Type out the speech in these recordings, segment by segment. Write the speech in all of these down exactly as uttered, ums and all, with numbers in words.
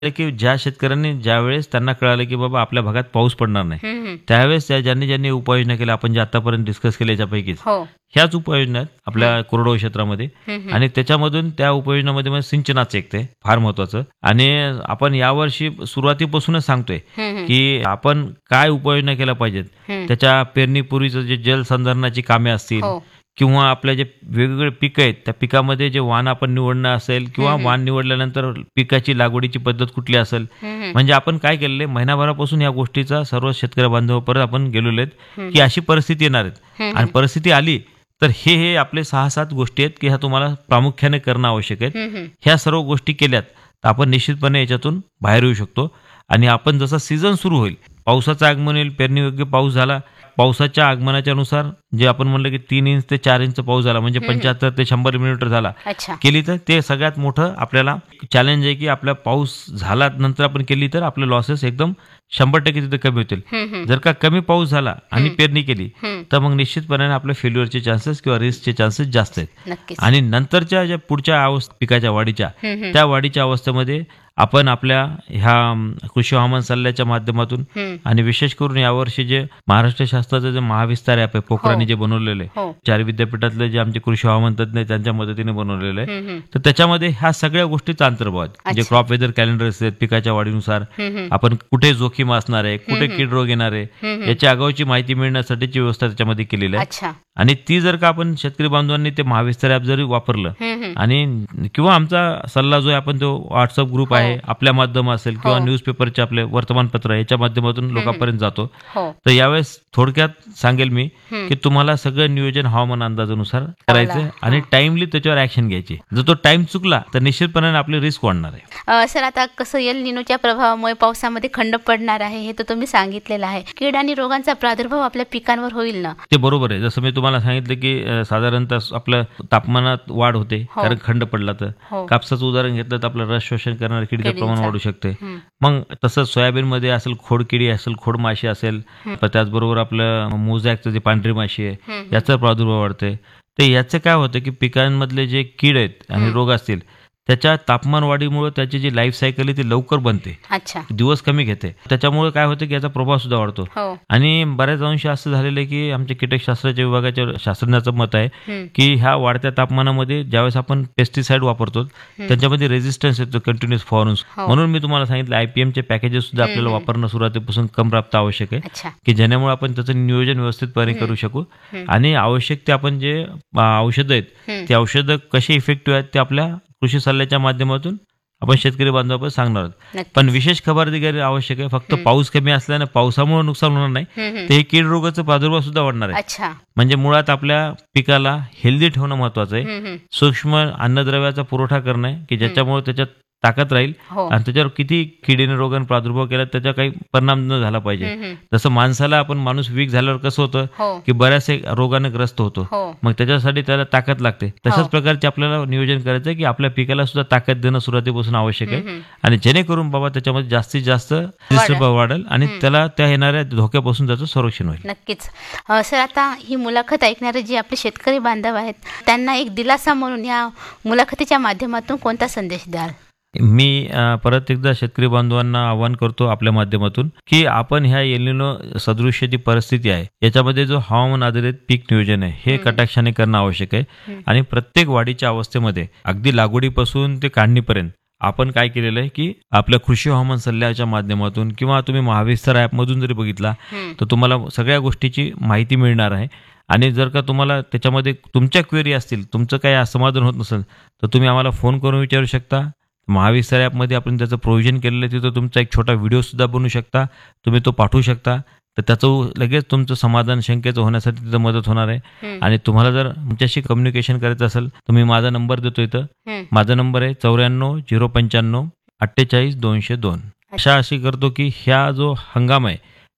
की ज्या शेतकऱ्यांनी ज्यावेळेस त्यांना कळालं की बाबा आपल्या भागात पाऊस पडणार नाही, हं, हं. त्यावेळेस त्या ज्यांनी ज्यांनी उपाययोजना केल्या, आपण जे आतापर्यंत डिस्कस केल्या याच्यापैकीच हो. ह्याच उपाययोजना आहेत आपल्या कोरडवाहू क्षेत्रामध्ये. हं, हं. आणि त्याच्यामधून त्या उपाययोजनामध्ये म्हणजे सिंचनाचं एक ते फार महत्वाचं. आणि आपण यावर्षी सुरुवातीपासूनच सांगतोय हं, हं. की आपण काय उपाययोजना केल्या पाहिजेत. हं. त्याच्या पेरणीपूर्वीचं जे जलसंधारणाची कामे असतील हो. किंवा आपल्या जे वेगवेगळे पिकं आहेत त्या पिकामध्ये जे वाण आपण निवडणं असेल किंवा हं, हं. वाण निवडल्यानंतर पिकाची लागवडीची पद्धत कुठली असेल, हं, हं. म्हणजे आपण काय केलेलं आहे महिनाभरापासून या गोष्टीचा सर्व शेतकरी बांधवापर्यंत आपण गेलेलो आहेत हं. की अशी परिस्थिती येणार आहेत. हं, आणि हं. परिस्थिती आली तर हे हे आपले सहा सात गोष्टी आहेत की ह्या तुम्हाला प्रामुख्याने करणं आवश्यक आहेत. हं, हं. ह्या सर्व गोष्टी केल्यात तर आपण निश्चितपणे याच्यातून बाहेर येऊ शकतो. आणि आपण जसा सीझन सुरू होईल, पावसाचं आगमन येईल, पेरणीयोग्य पाऊस झाला, पावसाच्या आगमनाच्या नुसार जे आपण म्हणलं की तीन इंच ते चार इंच पाऊस झाला म्हणजे हं, हं. पंच्याहत्तर ते शंभर मिलीमीटर झाला अच्छा. केली तर ते सगळ्यात मोठं आपल्याला चॅलेंज आहे की आपला पाऊस झाला नंतर आपण केली तर आपले लॉसेस एकदम शंभर टक्के तिथे कमी होतील. हं, हं. जर का कमी पाऊस झाला आणि हं. पेरणी केली हं. तर मग निश्चितपणे आपल्या फेल्युअरचे चान्सेस किंवा रिस्कचे चान्सेस जास्त आहेत. नक्कीच. आणि नंतरच्या ज्या पुढच्या अवस्था पिकाच्या वाढीच्या हं, हं. त्या वाढीच्या अवस्थेमध्ये आपण आपल्या ह्या अम, कृषी हवामान सल्ल्याच्या माध्यमातून हं. आणि विशेष करून यावर्षी जे महाराष्ट्र शासनाचं जे महाविस्तार ॲप आहे पोखराने हो. जे बनवलेलं आहे, हो. चार विद्यापीठातले जे आमचे कृषी हवामान तज्ज्ञ आहेत त्यांच्या मदतीने बनवलेलं आहे, हं, हं. तर त्याच्यामध्ये ह्या सगळ्या गोष्टीचा अंतर्भाव आहे. म्हणजे अच्छा. क्रॉप वेदर कॅलेंडर असतात पिकाच्या वाढीनुसार हं, हं. आपण कुठे जोखीम असणार आहे, कुठे हं, हं. कीड रोग येणार आहे, हं, हं. याची आगाऊची माहिती मिळण्यासाठीची व्यवस्था त्याच्यामध्ये केलेली आहे. अच्छा. आणि ती जर का आपण शेतकरी बांधवांनी ते महाविस्तार ॲप जरी वापरलं हं, हं. आणि किंवा आमचा सल्ला जो आहे आपण तो व्हॉट्सअप ग्रुप हो. आहे आपल्या माध्यम असेल किंवा हो. न्यूजपेपरचे आपले वर्तमानपत्र याच्या माध्यमातून हं, लोकांपर्यंत जातो. हो. तर यावेळेस थोडक्यात सांगेल मी हं. की तुम्हाला सगळं नियोजन हवामान अंदाजानुसार करायचं करायला. आणि हां. टाइमली त्याच्यावर ऍक्शन घ्यायची. जर तो टाइम चुकला तर निश्चितपणे आपली रिस्क वाढणार आहे. अ, सर आता कसं एल निनोच्या प्रभावामुळे पावसामध्ये खंड पडणार आहे हे तर तुम्ही सांगितलेलं आहे. कीड आणि रोगांचा प्रादुर्भाव आपल्या पिकांवर होईल ना? ते बरोबर आहे. जसं मी तुम्हाला सांगितलं की अ, साधारणतः आपलं तापमानात वाढ होते हो. कारण खंड पडला तर. हो. कापसाचं उदाहरण घेतलं तर आपलं रस शोषण करणारे किडीचं प्रमाण किडींचा. वाढू शकते. हं. मग तसंच सोयाबीनमध्ये असेल खोडकिडी असेल, खोडमाशी असेल, हं. तर त्याचबरोबर आपलं मोझॅकचं जे पांढरी माशी आहे हं, हं. याचा प्रादुर्भाव वाढते. तर याचं काय होतं की पिकांमधले जे कीड आहेत आणि हं. रोग असतील त्याच्या तापमान वाढीमुळे त्याची जी लाईफ सायकल आहे ती लवकर बनते, अच्छा. दिवस कमी घेते. त्याच्यामुळे काय होतं की याचा प्रभाव सुद्धा वाढतो. हो. आणि बऱ्याच अंशी असं झालेलं आहे की आमच्या कीटकशास्त्राच्या विभागाच्या शास्त्रज्ञाचं मत आहे हं. की ह्या वाढत्या तापमानामध्ये ज्यावेळेस आपण पेस्टिसाइड वापरतो हं. त्यांच्यामध्ये रेझिस्टन्स येतो कंटिन्युअस फॉरन्स. हो. म्हणून मी तुम्हाला सांगितलं आयपीएमचे पॅकेजेस सुद्धा हं, आपल्याला हं. वापरणं सुरुवातीपासून कम प्राप्त आवश्यक आहे अच्छा. की जेणेमुळे आपण त्याचं नियोजन व्यवस्थितपणे हं. करू शकू. हं. आणि आवश्यक ते आपण जे अ, औषधं आहेत हं. ते औषधं कशी इफेक्टिव्ह आहेत ते आपल्या कृषी सल्ल्याच्या माध्यमातून आपण शेतकरी बांधवापर्यंत सांगणार आहोत. नक्कीच. पण विशेष खबरदारी आवश्यक आहे. फक्त हं. पाऊस कमी असल्याने पावसामुळे नुकसान होणार नाही, हं, हं. ते हे कीड रोगाचं प्रादुर्भाव सुद्धा वाढणार आहे. अच्छा. म्हणजे मुळात आपल्या पिकाला हेल्दी ठेवणं महत्वाचं आहे. हं, हं. सूक्ष्म अन्नद्रव्याचा पुरवठा करणं की ज्याच्यामुळे त्याच्यात ताकद राहील हो. आणि त्याच्यावर किती किडीने रोगाने प्रादुर्भाव केला त्याचा काही परिणाम न झाला पाहिजे. हं, हं. जसं माणसाला आपण माणूस वीक झाल्यावर कसं होतं हो. की बऱ्याचशा रोगाने ग्रस्त होतो, हो. मग त्याच्यासाठी त्याला ताकद लागते. हो. तशाच प्रकारचे आपल्याला नियोजन करायचं आहे की आपल्या पिकाला सुद्धा ताकद देणं सुरुवातीपासून आवश्यक हं, आहे. हं. आणि जेणेकरून बाबा त्याच्यामध्ये जास्तीत जास्त resistance वाढेल आणि हं. त्याला त्या येणाऱ्या धोक्यापासून त्याचं संरक्षण होईल. नक्कीच. अ, सर आता ही मुलाखत ऐकणारे जे आपले शेतकरी बांधव आहेत त्यांना एक दिलासा म्हणून या मुलाखतीच्या माध्यमातून कोणता संदेश द्याल? मी अ, परत एकदा शेतकरी बांधवांना आवाहन करतो आपल्या माध्यमातून की आपण ह्या एल निनो सदृश्य जी परिस्थिती आहे याच्यामध्ये जो हवामान आधारित पीक नियोजन आहे हे हं. कटाक्षाने करणं आवश्यक आहे. हं. आणि प्रत्येक वाढीच्या अवस्थेमध्ये अगदी लागवडीपासून ते काढणीपर्यंत आपण काय केलेलं आहे की आपल्या कृषी हवामान सल्ल्याच्या माध्यमातून किंवा तुम्ही महाविस्तार ॲपमधून जरी बघितला हं. तर तुम्हाला सगळ्या गोष्टीची माहिती मिळणार आहे. आणि जर का तुम्हाला त्याच्यामध्ये तुमच्या क्वेरी असतील, तुमचं काही असमाधान होत नसेल तर तुम्ही आम्हाला फोन करून विचारू शकता. महाविस्तार ॲपमध्ये आपण त्याचं प्रोव्हिजन केलेलं आहे, तिथं तुमचा एक छोटा व्हिडिओसुद्धा बनवू शकता, तुम्ही तो पाठवू शकता. तर त्याचं लगेच तुमचं समाधान शंकेचं होण्यासाठी तिथं मदत होणार आहे. हं. आणि तुम्हाला जर तुमच्याशी कम्युनिकेशन करायचं असेल तर मी माझा नंबर देतो इथं. हं. माझा नंबर आहे चौऱ्याण्णव झिरो पंच्याण्णव अठ्ठेचाळीस दोनशे दोन. आशा अशी करतो की ह्या जो हंगाम आहे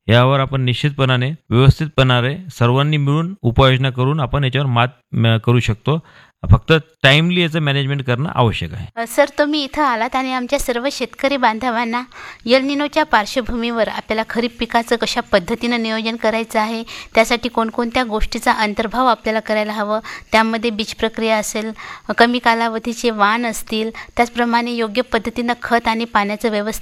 यावर आपण निश्चितपणाने व्यवस्थितपणाने सर्वांनी मिळून उपाययोजना करून आपण याच्यावर मात म- करू शकतो. फक्त टाइमली याचं मॅनेजमेंट करणं आवश्यक आहे. अ, सर, तुम्ही इथं आलात आणि आमच्या सर्व शेतकरी बांधवांना एल निनोच्या पार्श्वभूमीवर आपल्याला खरीप पिकाचं कशा पद्धतीनं नियोजन करायचं आहे, त्यासाठी कोणकोणत्या गोष्टीचा अंतर्भाव आपल्याला करायला हवं, त्यामध्ये बीज प्रक्रिया असेल, कमी कालावधीचे वाण असतील, त्याचप्रमाणे योग्य पद्धतीनं खत आणि पाण्याचं व्यवस्था